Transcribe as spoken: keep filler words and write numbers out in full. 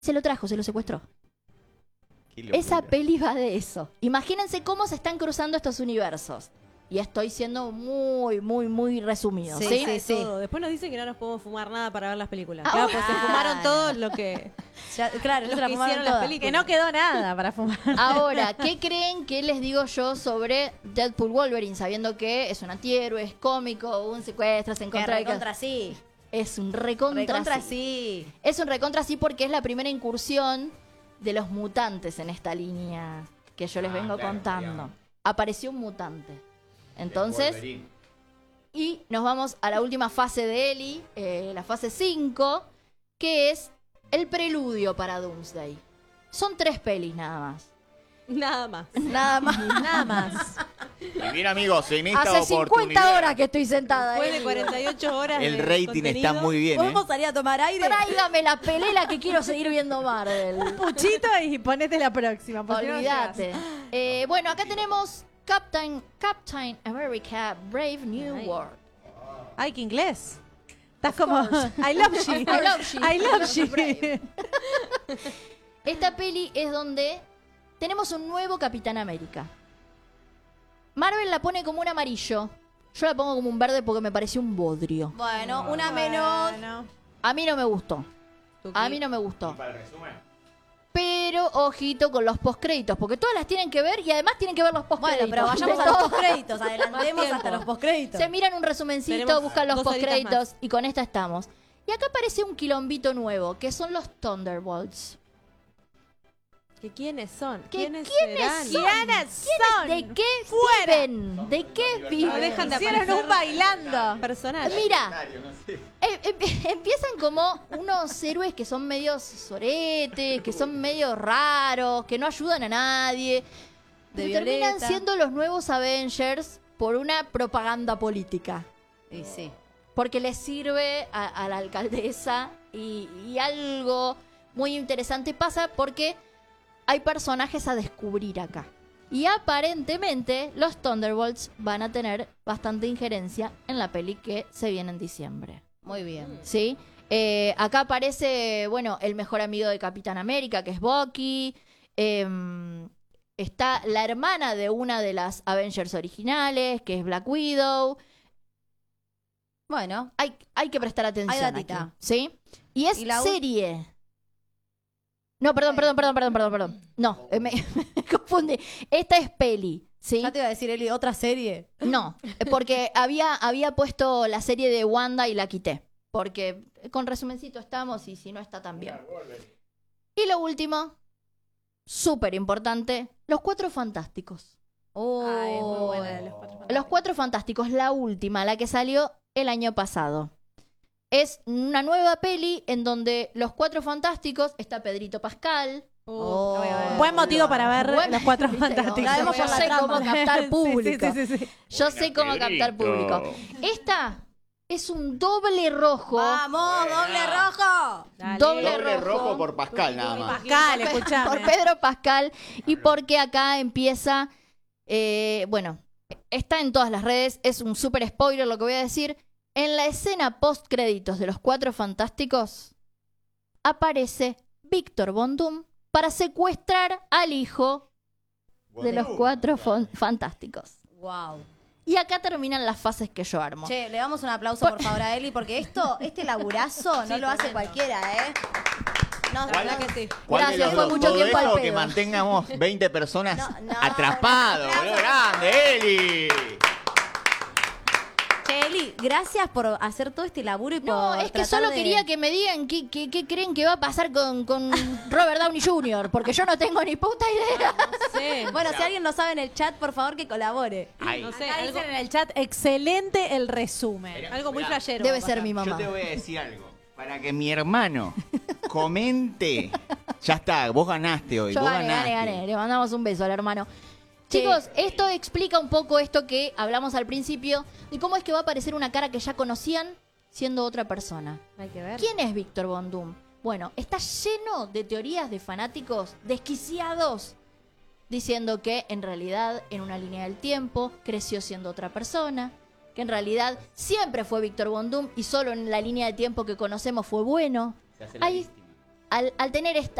Se lo trajo, se lo secuestró. Esa peli va de eso. Imagínense cómo se están cruzando estos universos. Y estoy siendo muy, muy, muy resumido. Sí, sí, sí. sí. Todo. Después nos dicen que no nos podemos fumar nada para ver las películas. Ah, claro, pues se ah. fumaron todo lo que... Ya, claro, Los se la que fumaron hicieron las todas. películas. Que no quedó nada para fumar. Ahora, ¿qué creen que les digo yo sobre Deadpool Wolverine? Sabiendo que es un antihéroe, es cómico, un secuestro, se Que encuentra... recontra sí. Es un recontra, Recontra sí. sí. Es un recontra sí porque es la primera incursión de los mutantes en esta línea que yo les Ah, vengo claro, contando. digamos. Apareció un mutante. Entonces, Wolverine. y nos vamos a la última fase de Ellie, eh, la fase cinco, que es el preludio para Doomsday. Son tres pelis nada más. Nada más. Nada más. Nada más. Y bien, amigos, en esta Hace cincuenta oportunidad, horas que estoy sentada Después ahí. de cuarenta y ocho horas el de rating contenido, está muy bien, ¿eh? ¿Podemos salir a tomar aire? Tráigame la pelela que quiero seguir viendo Marvel. Puchito y ponete la próxima. porque no Olvídate. Eh, bueno, acá tenemos Captain, Captain America Brave New Ay. World. Ay, qué inglés. Estás Of como... course. I love you. I love you. I love you. Brave. Esta peli es donde tenemos un nuevo Capitán América. Marvel la pone como un amarillo. Yo la pongo como un verde porque me pareció un bodrio. Bueno, una menos. Bueno, A mí no me gustó. Tuki. A mí no me gustó. Y para el resumen, Pero ojito con los postcréditos, porque todas las tienen que ver y además tienen que ver los postcréditos. Bueno, pero vayamos De a los todo. postcréditos. Adelantemos tiempo. hasta los postcréditos. Se miran un resumencito, Tenemos buscan los dos horitas postcréditos y con esta estamos. Y acá aparece un quilombito nuevo, que son los Thunderbolts. ¿Que ¿Quiénes son? ¿Que ¿Quiénes, quiénes serán? son? ¿Quiénes son? ¿De qué ¡Fuera! viven? ¿De qué No viven? dejan de Hicieron aparecer un bailando. personajes. Mira, no sé. eh, em- empiezan como unos héroes que son medios soretes, que son medio raros, que no ayudan a nadie. De Que terminan Violeta. siendo los nuevos Avengers por una propaganda política. Y sí. Porque les sirve a, a la alcaldesa y, y algo muy interesante pasa porque hay personajes a descubrir acá. Y aparentemente los Thunderbolts van a tener bastante injerencia en la peli que se viene en diciembre. Muy bien. ¿Sí? Eh, acá aparece, bueno, el mejor amigo de Capitán América, que es Bucky. Em, está la hermana de una de las Avengers originales, que es Black Widow. Bueno, Hay, hay que prestar atención Hay datita. aquí, ¿sí? Y es ¿Y la u- serie. No, perdón, perdón, perdón, perdón, perdón, perdón. No, eh, me, me confundí. Esta es peli, ¿sí? ya te iba a decir, Eli, otra serie. No, eh, porque había, había puesto la serie de Wanda y la quité. Porque con resumencito estamos y si no está tan bien. Y lo último, súper importante, Los Cuatro Fantásticos. Oh, Ay, es muy buena de los Cuatro Los Cuatro Fantásticos, la última, la que salió el año pasado. Es una nueva peli en donde los Cuatro Fantásticos, está Pedrito Pascal. Uh, la voy a ver. Buen motivo para ver Buen- los Cuatro ¿viste? Fantásticos. La vemos por la Yo sé trama. cómo captar Sí, público. Sí, sí, sí, sí. Yo sé cómo captar público. Esta es un doble rojo. ¡Vamos, doble rojo! Dale. Doble Doble rojo. rojo por Pascal, nada más. Pascal, escuchame. Por Pedro Pascal. Y porque acá empieza, eh, bueno, está en todas las redes, es un súper spoiler lo que voy a decir. En la escena post créditos de los Cuatro Fantásticos aparece Víctor Von Doom para secuestrar al hijo de los Cuatro Fon- Fantásticos. Wow. Y acá terminan las fases que yo armo. Che, le damos un aplauso por favor a Eli, porque esto, este laburazo no lo hace cualquiera, ¿eh? No, ¿Cuál? no, que sí. ¿Cuál Gracias, de los fue dos? mucho Todo tiempo al esto pedo. que mantengamos veinte personas No, no, atrapados, un boludo. aplauso. ¡Grande, Eli! Che, Eli, gracias por hacer todo este laburo y por No, es que tratar solo de- quería que me digan qué, qué- qué creen que va a pasar con, con Robert Downey junior, porque yo no tengo ni puta idea. Sí. Bueno, si alguien no sabe en el chat, por favor que colabore. Ay, No sé, Acá algo, dicen en el chat, excelente el resumen. algo muy Mirá, flashero. Debe va a ser pasar. mi yo mamá. te voy a decir algo. Para que mi hermano comente. Ya está, vos ganaste hoy. Yo vos gané, ganaste. gané, gané. Le mandamos un beso al hermano. Chicos, esto explica un poco esto que hablamos al principio, de cómo es que va a aparecer una cara que ya conocían siendo otra persona. Hay que ver. ¿Quién es Víctor Von Doom? Bueno, está lleno de teorías de fanáticos desquiciados diciendo que en realidad en una línea del tiempo creció siendo otra persona, que en realidad siempre fue Víctor Von Doom y solo en la línea de tiempo que conocemos fue bueno. Se hace la Hay, víctima. al, al tener esta